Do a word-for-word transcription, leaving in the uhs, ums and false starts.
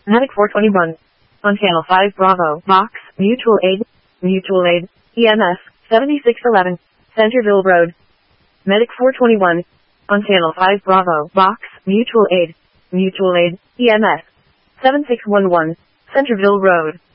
Medic four twenty-one. On Channel five Bravo, Vox, Mutual Aid, Mutual Aid, E M S, seventy-six eleven, Centerville Road. Medic four twenty-one. On Channel five Bravo, Vox, Mutual Aid, Mutual Aid, E M S, seventy-six eleven, Centerville Road.